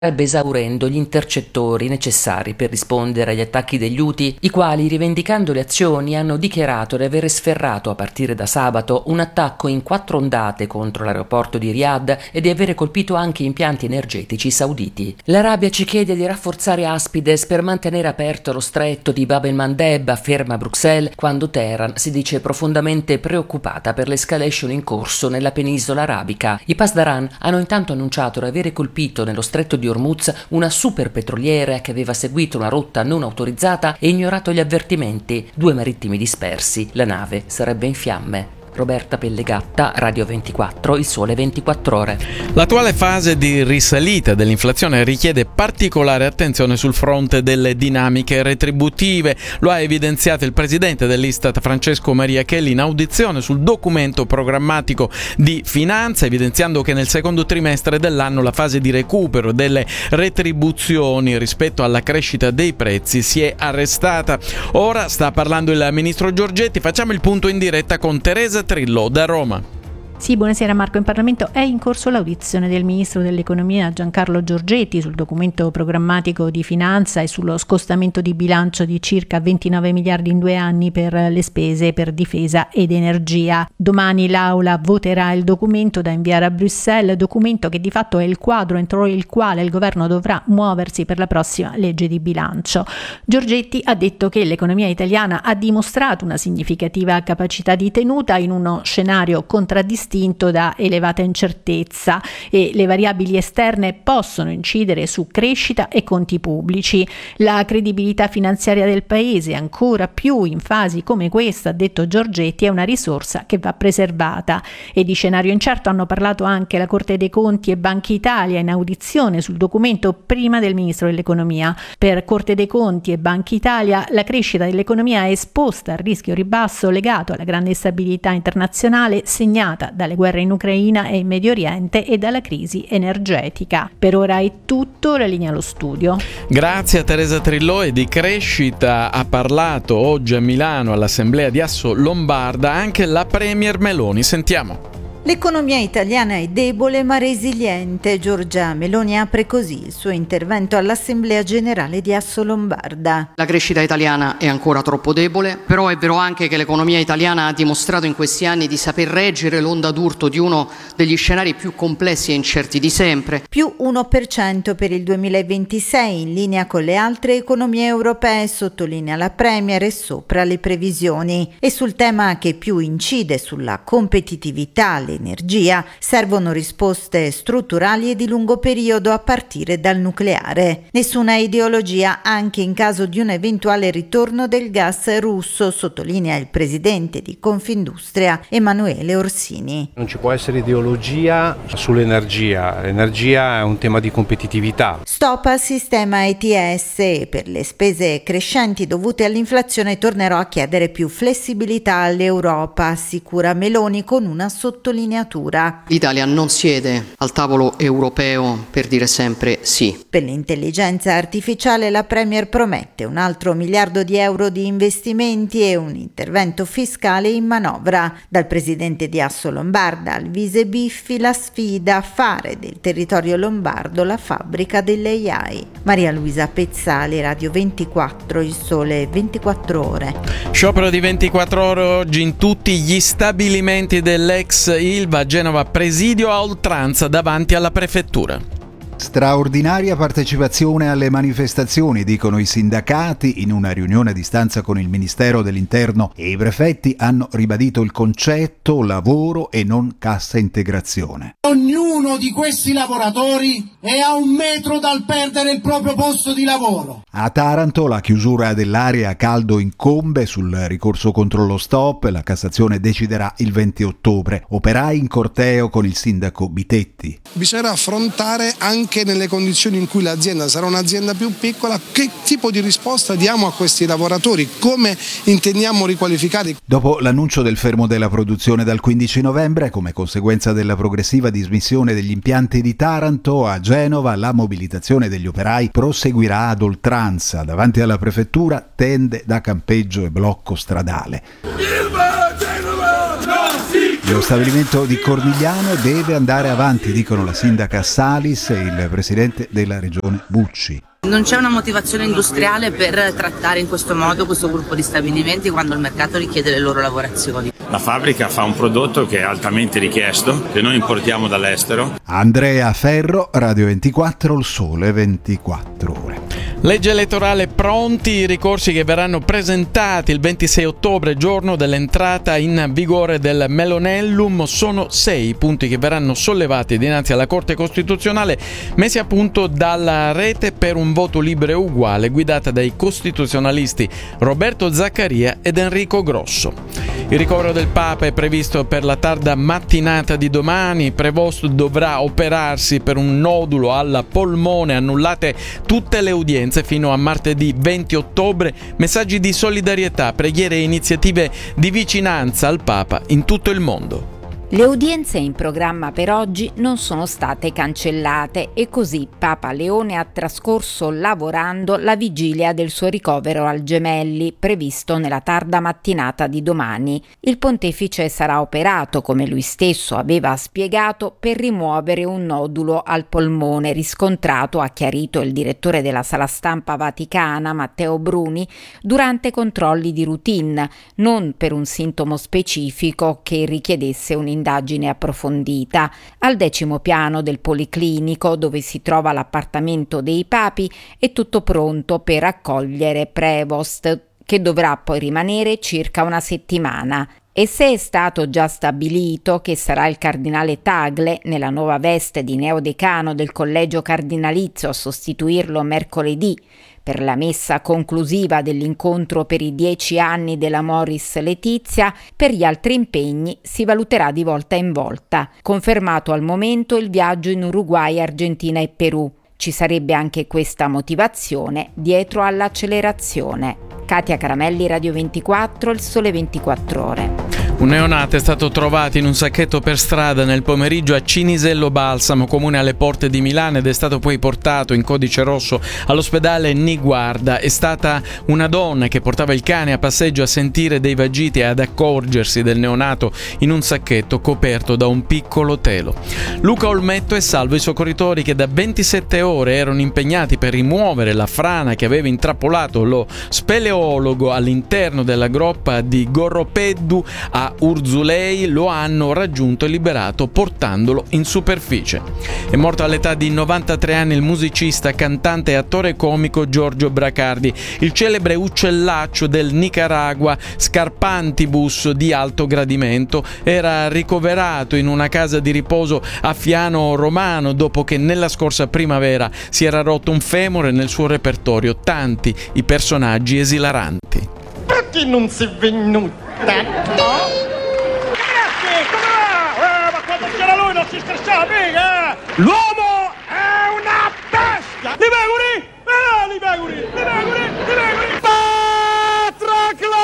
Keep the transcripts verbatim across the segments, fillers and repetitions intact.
starebbe esaurendo gli intercettori necessari per rispondere agli attacchi degli Houthi, i quali, rivendicando le azioni, hanno dichiarato di aver sferrato a partire da sabato un attacco in quattro ondate contro l'aeroporto di Riyadh e di avere colpito anche impianti energetici sauditi. L'Arabia ci chiede di rafforzare Aspides per mantenere aperto lo stretto di Bab el-Mandeb, afferma Bruxelles, quando Teheran si dice profondamente preoccupata per l'escalation in corso nella penisola arabica. I Pasdaran hanno intanto annunciato di avere colpito nello stretto di Hormuz una super petroliera che aveva seguito una rotta non autorizzata e ignorato gli avvertimenti. Due marittimi dispersi. La nave sarebbe in fiamme. Roberta Pellegatta, Radio ventiquattro, Il Sole ventiquattro Ore. L'attuale fase di risalita dell'inflazione richiede particolare attenzione sul fronte delle dinamiche retributive. Lo ha evidenziato il presidente dell'Istat Francesco Maria Chelli in audizione sul documento programmatico di finanza, evidenziando che nel secondo trimestre dell'anno la fase di recupero delle retribuzioni rispetto alla crescita dei prezzi si è arrestata. Ora sta parlando il ministro Giorgetti. Facciamo il punto in diretta con Teresa Trillo da Roma. Sì, buonasera Marco. In Parlamento è in corso l'audizione del Ministro dell'Economia Giancarlo Giorgetti sul documento programmatico di finanza e sullo scostamento di bilancio di circa ventinove miliardi in due anni per le spese per difesa ed energia. Domani l'Aula voterà il documento da inviare a Bruxelles, documento che di fatto è il quadro entro il quale il governo dovrà muoversi per la prossima legge di bilancio. Giorgetti ha detto che l'economia italiana ha dimostrato una significativa capacità di tenuta in uno scenario contraddistinto da elevata incertezza e le variabili esterne possono incidere su crescita e conti pubblici. La credibilità finanziaria del paese, ancora più in fasi come questa, ha detto Giorgetti, è una risorsa che va preservata. E di scenario incerto hanno parlato anche la Corte dei Conti e Banca Italia in audizione sul documento prima del Ministro dell'Economia. Per Corte dei Conti e Banca Italia la crescita dell'economia è esposta al rischio ribasso legato alla grande instabilità internazionale segnata dalle guerre in Ucraina e in Medio Oriente e dalla crisi energetica. Per ora è tutto, la linea allo studio. Grazie a Teresa Trillo. E di crescita ha parlato oggi a Milano all'Assemblea di Asso Lombarda anche la Premier Meloni. Sentiamo. L'economia italiana è debole ma resiliente. Giorgia Meloni apre così il suo intervento all'Assemblea Generale di Asso Lombarda. La crescita italiana è ancora troppo debole, però è vero anche che l'economia italiana ha dimostrato in questi anni di saper reggere l'onda d'urto di uno degli scenari più complessi e incerti di sempre. Più uno per cento per il duemilaventisei, in linea con le altre economie europee, sottolinea la Premier, e sopra le previsioni. E sul tema che più incide sulla competitività, l'energia, servono risposte strutturali e di lungo periodo a partire dal nucleare. Nessuna ideologia anche in caso di un eventuale ritorno del gas russo, sottolinea il presidente di Confindustria Emanuele Orsini. Non ci può essere ideologia sull'energia, l'energia è un tema di competitività. Stop al sistema E T S e per le spese crescenti dovute all'inflazione tornerò a chiedere più flessibilità all'Europa, assicura Meloni con una sottolineatura. L'Italia non siede al tavolo europeo per dire sempre sì. Per l'intelligenza artificiale la Premier promette un altro miliardo di euro di investimenti e un intervento fiscale in manovra. Dal presidente di Asso Lombarda Alvise Biffi la sfida a fare del territorio lombardo la fabbrica dell'A I. Maria Luisa Pezzali, Radio ventiquattro, Il Sole ventiquattro Ore. Sciopero di ventiquattro ore oggi in tutti gli stabilimenti dell'ex Ilva Genova, presidio a oltranza davanti alla prefettura. Straordinaria partecipazione alle manifestazioni, dicono i sindacati. In una riunione a distanza con il Ministero dell'Interno e i prefetti hanno ribadito il concetto lavoro e non cassa integrazione. Ognuno di questi lavoratori è a un metro dal perdere il proprio posto di lavoro. A Taranto la chiusura dell'area a caldo incombe sul ricorso contro lo stop. La Cassazione deciderà il venti ottobre. Operai in corteo con il sindaco Bitetti. Bisognerà affrontare anche nelle condizioni in cui l'azienda sarà un'azienda più piccola, che tipo di risposta diamo a questi lavoratori, come intendiamo riqualificare. Dopo l'annuncio del fermo della produzione dal quindici novembre, come conseguenza della progressiva dismissione degli impianti di Taranto, a Genova la mobilitazione degli operai proseguirà ad oltranza. Davanti alla prefettura tende da campeggio e blocco stradale. Ilva Genova! No, sì! Lo stabilimento di Cornigliano deve andare avanti, dicono la sindaca Salis e il presidente della regione Bucci. Non c'è una motivazione industriale per trattare in questo modo questo gruppo di stabilimenti quando il mercato richiede le loro lavorazioni. La fabbrica fa un prodotto che è altamente richiesto, che noi importiamo dall'estero. Andrea Ferro, Radio ventiquattro, Il Sole ventiquattro Ore. Legge elettorale pronti i ricorsi che verranno presentati il ventisei ottobre, giorno dell'entrata in vigore del Melonellum. Sono sei i punti che verranno sollevati dinanzi alla Corte Costituzionale, messi a punto dalla Rete per un voto libero e uguale, guidata dai costituzionalisti Roberto Zaccaria ed Enrico Grosso. Il ricovero del Papa è previsto per la tarda mattinata di domani. Prevost dovrà operarsi per un nodulo al polmone, annullate tutte le udienze fino a martedì venti ottobre. Messaggi di solidarietà, preghiere e iniziative di vicinanza al Papa in tutto il mondo. Le udienze in programma per oggi non sono state cancellate e così Papa Leone ha trascorso lavorando la vigilia del suo ricovero al Gemelli, previsto nella tarda mattinata di domani. Il pontefice sarà operato, come lui stesso aveva spiegato, per rimuovere un nodulo al polmone riscontrato, ha chiarito il direttore della Sala Stampa Vaticana, Matteo Bruni, durante controlli di routine, non per un sintomo specifico che richiedesse un indagine approfondita. Al decimo piano del Policlinico, dove si trova l'appartamento dei papi, è tutto pronto per accogliere Prevost, che dovrà poi rimanere circa una settimana. E se è stato già stabilito che sarà il cardinale Tagle, nella nuova veste di neodecano del collegio cardinalizio, a sostituirlo mercoledì per la messa conclusiva dell'incontro per i dieci anni della Moris Letizia, per gli altri impegni si valuterà di volta in volta. Confermato al momento il viaggio in Uruguay, Argentina e Perù. Ci sarebbe anche questa motivazione dietro all'accelerazione. Katia Caramelli, Radio ventiquattro, Il Sole ventiquattro Ore. Un neonato è stato trovato in un sacchetto per strada nel pomeriggio a Cinisello Balsamo, comune alle porte di Milano, ed è stato poi portato in codice rosso all'ospedale Niguarda. È stata una donna che portava il cane a passeggio a sentire dei vagiti e ad accorgersi del neonato in un sacchetto coperto da un piccolo telo. Luca Olmetto è salvo. I soccorritori, che da ventisette ore erano impegnati per rimuovere la frana che aveva intrappolato lo speleologo all'interno della groppa di Gorropeddu a Urzulei, lo hanno raggiunto e liberato portandolo in superficie. È morto all'età di novantatré anni il musicista, cantante e attore comico Giorgio Bracardi, il celebre uccellaccio del Nicaragua Scarpantibus di alto gradimento. Era ricoverato in una casa di riposo a Fiano Romano dopo che nella scorsa primavera si era rotto un femore. Nel suo repertorio tanti i personaggi esilaranti. Perché non sei venuta? Oh? Grazie, come va? Eh, ma quando c'era lui non si stressava mica! L'uomo è una bestia! Li veguri? Eh, li veguri! Li veguri? Li veguri? Patroclo!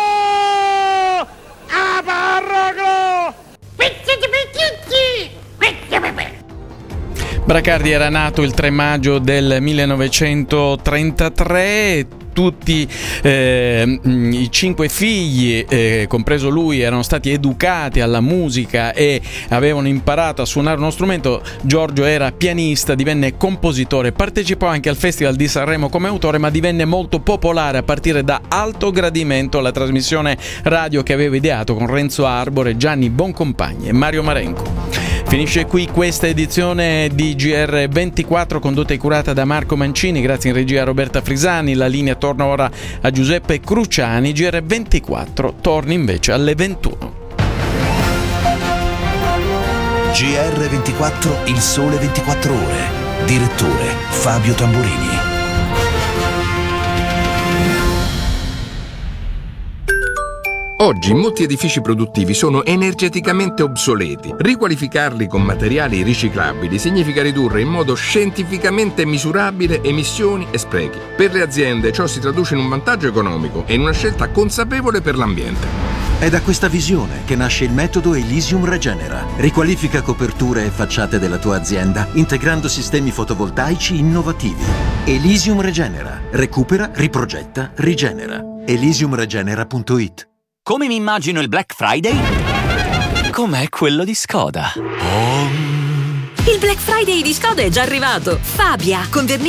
A Patroclo! Pizzici pizzici! Pizzici! Bracardi era nato il tre maggio del millenovecentotrentatré. Tutti eh, i cinque figli, eh, compreso lui, erano stati educati alla musica e avevano imparato a suonare uno strumento. Giorgio era pianista, divenne compositore, partecipò anche al Festival di Sanremo come autore, ma divenne molto popolare a partire da Alto Gradimento, la trasmissione radio che aveva ideato con Renzo Arbore, Gianni Boncompagni e Mario Marenco. Finisce qui questa edizione di G R ventiquattro, condotta e curata da Marco Mancini, grazie in regia a Roberta Frisani. La linea torna ora a Giuseppe Cruciani. G R ventiquattro torna invece alle ventuno. G R ventiquattro, Il Sole ventiquattro Ore. Direttore Fabio Tamburini. Oggi molti edifici produttivi sono energeticamente obsoleti. Riqualificarli con materiali riciclabili significa ridurre in modo scientificamente misurabile emissioni e sprechi. Per le aziende ciò si traduce in un vantaggio economico e in una scelta consapevole per l'ambiente. È da questa visione che nasce il metodo Elysium Regenera. Riqualifica coperture e facciate della tua azienda integrando sistemi fotovoltaici innovativi. Elysium Regenera. Recupera, riprogetta, rigenera. elysium regenera punto it. Come mi immagino il Black Friday? com'è quello di Skoda. Il Black Friday di Skoda è già arrivato. Fabia, con vernice